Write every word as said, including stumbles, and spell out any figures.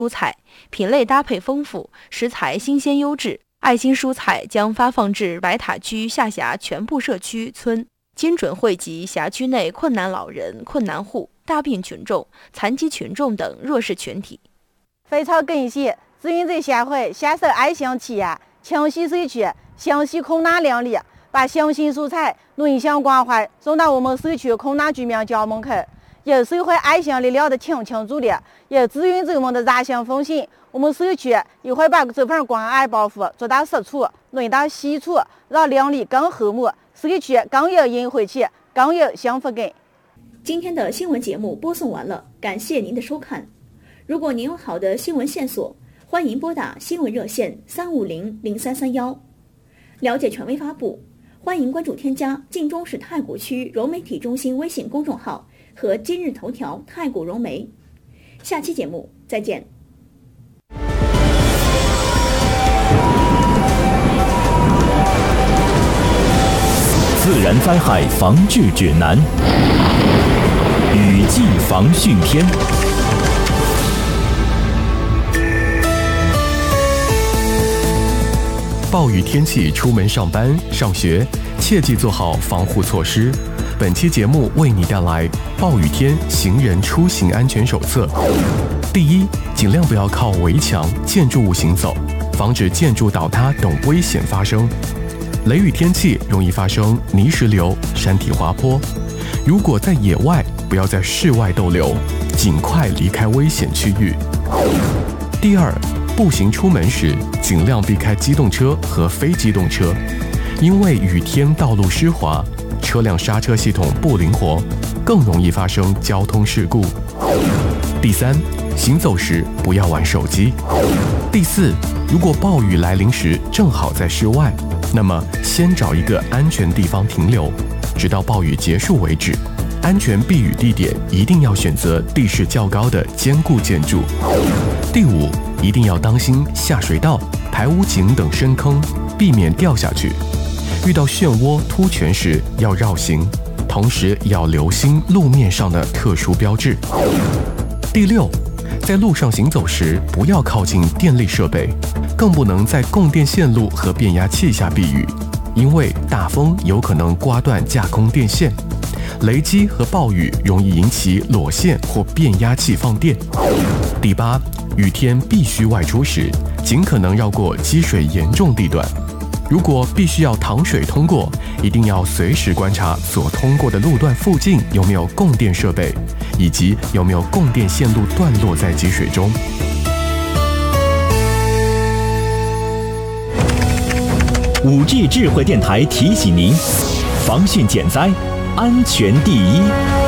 蔬菜，品类搭配丰富，食材新鲜优质。爱心蔬菜将发放至白塔区下辖全部社区村，精准惠及辖区内困难老人、困难户、大病群众、残疾群众等弱势群体。 非常感谢志愿者协会携手爱心企业清溪社区清溪空难邻里，把新鲜蔬菜、暖心关怀送到我们社区空难居民家门口。有社会爱心力量的倾情助力，有志愿者们的热心奉献，我们社区也会把这份关爱包袱做到实处、暖到细处，让邻里更和睦，社区更有烟火气，更有幸福感。 今天的新闻节目播送完了，感谢您的收看。如果您有好的新闻线索，欢迎拨打新闻热线三五零零三三幺。了解权威发布，欢迎关注添加晋中市太谷区融媒体中心微信公众号和今日头条太谷融媒。下期节目再见。 自然灾害防治指南，雨季防汛篇。暴雨天气出门上班、上学，切记做好防护措施。本期节目为你带来暴雨天行人出行安全手册。第一，尽量不要靠围墙、建筑物行走，防止建筑倒塌等危险发生。雷雨天气容易发生泥石流、山体滑坡，如果在野外，不要在室外逗留，尽快离开危险区域。第二，步行出门时尽量避开机动车和非机动车，因为雨天道路湿滑，车辆刹车系统不灵活，更容易发生交通事故。第三，行走时不要玩手机。第四，如果暴雨来临时正好在室外，那么先找一个安全地方停留，直到暴雨结束为止。安全避雨地点一定要选择地势较高的坚固建筑。第五，一定要当心下水道、排污井等深坑，避免掉下去。遇到漩涡、凸泉时要绕行，同时也要留心路面上的特殊标志。第六，在路上行走时不要靠近电力设备，更不能在供电线路和变压器下避雨，因为大风有可能刮断架空电线，雷击和暴雨容易引起裸线或变压器放电。第八，雨天必须外出时，尽可能绕过积水严重地段。如果必须要淌水通过，一定要随时观察所通过的路段附近有没有供电设备，以及有没有供电线路断落在积水中。 五 G 智慧电台提醒您：防汛减灾，安全第一。